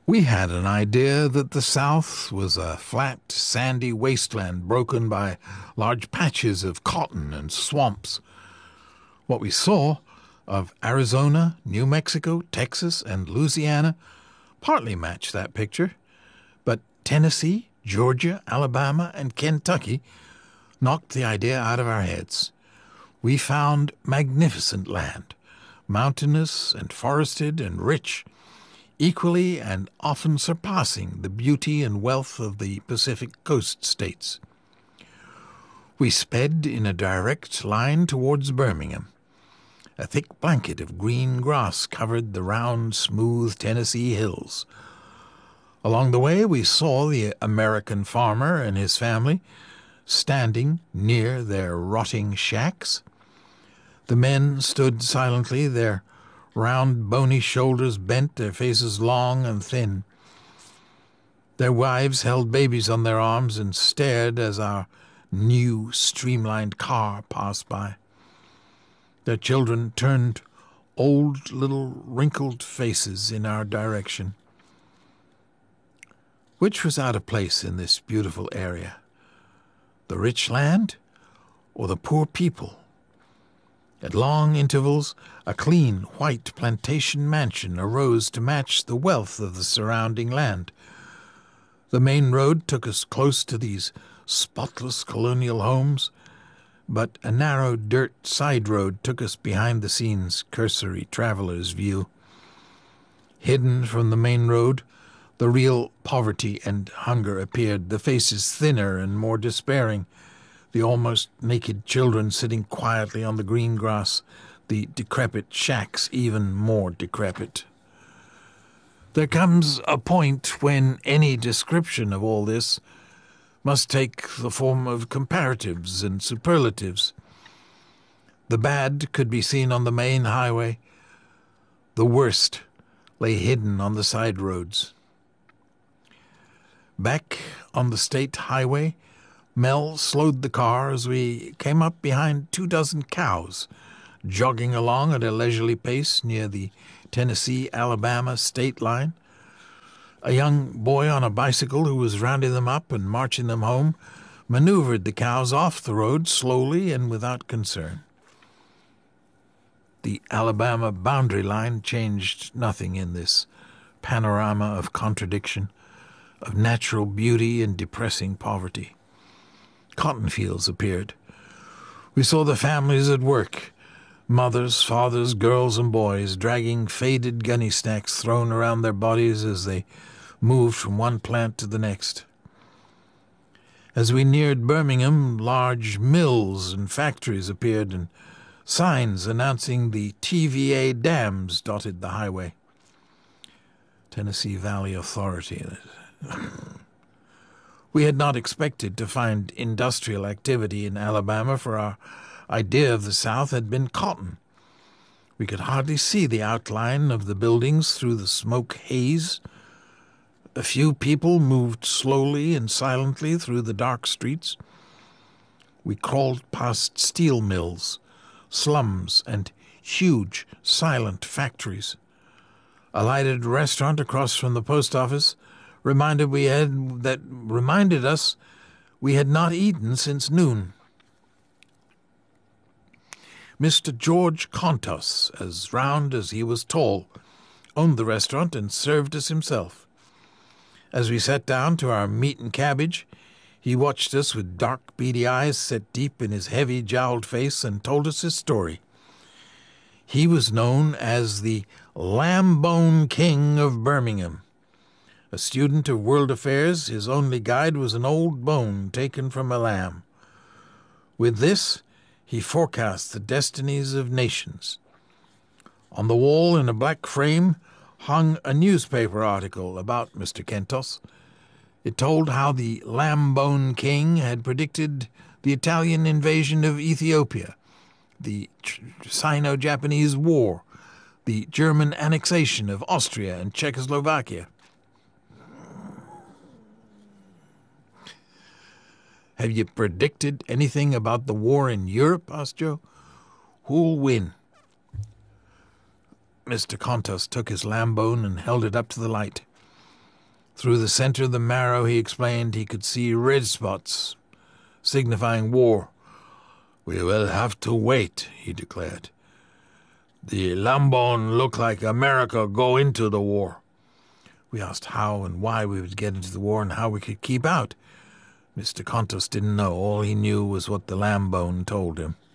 We had an idea that the South was a flat, sandy wasteland broken by large patches of cotton and swamps. What we saw of Arizona, New Mexico, Texas, and Louisiana partly matched that picture, but Tennessee, Georgia, Alabama, and Kentucky knocked the idea out of our heads. We found magnificent land, mountainous and forested and rich, equally and often surpassing the beauty and wealth of the Pacific Coast states. We sped in a direct line towards Birmingham. A thick blanket of green grass covered the round, smooth Tennessee hills. Along the way we saw the American farmer and his family standing near their rotting shacks. The men stood silently, their round, bony shoulders bent, their faces long and thin. Their wives held babies on their arms and stared as our new, streamlined car passed by. Their children turned old, little, wrinkled faces in our direction. Which was out of place in this beautiful area? The rich land or the poor people? At long intervals, a clean, white plantation mansion arose to match the wealth of the surrounding land. The main road took us close to these spotless colonial homes, but a narrow dirt side road took us behind the scene's cursory traveler's view. Hidden from the main road, the real poverty and hunger appeared, the faces thinner and more despairing, the almost naked children sitting quietly on the green grass, the decrepit shacks even more decrepit. There comes a point when any description of all this must take the form of comparatives and superlatives. The bad could be seen on the main highway. The worst lay hidden on the side roads. Back on the state highway, Mel slowed the car as we came up behind 24 cows, jogging along at a leisurely pace near the Tennessee-Alabama state line. A young boy on a bicycle who was rounding them up and marching them home maneuvered the cows off the road slowly and without concern. The Alabama boundary line changed nothing in this panorama of contradiction, of natural beauty and depressing poverty. Cotton fields appeared. We saw the families at work, mothers, fathers, girls, and boys, dragging faded gunny sacks thrown around their bodies as they moved from one plant to the next. As we neared Birmingham, large mills and factories appeared, and signs announcing the TVA dams dotted the highway. Tennessee Valley Authority. We had not expected to find industrial activity in Alabama, for our idea of the South had been cotton. We could hardly see the outline of the buildings through the smoke haze. A few people moved slowly and silently through the dark streets. We crawled past steel mills, slums, and huge, silent factories. A lighted restaurant across from the post office reminded us we had not eaten since noon. Mr. George Contos, as round as he was tall, owned the restaurant and served us himself. As we sat down to our meat and cabbage, he watched us with dark, beady eyes set deep in his heavy, jowled face and told us his story. He was known as the Lambone King of Birmingham. A student of world affairs, his only guide was an old bone taken from a lamb. With this, he forecast the destinies of nations. On the wall in a black frame hung a newspaper article about Mr. Kentos. It told how the Lambone King had predicted the Italian invasion of Ethiopia, the Sino-Japanese War, the German annexation of Austria and Czechoslovakia. "Have you predicted anything about the war in Europe?" asked Joe. "Who'll win?" Mr. Contos took his lambone and held it up to the light. Through the center of the marrow, he explained, he could see red spots, signifying war. "We will have to wait," he declared. "The Lambone look like America go into the war." We asked how and why we would get into the war and how we could keep out. Mr. Contos didn't know. All he knew was what the Lambone told him.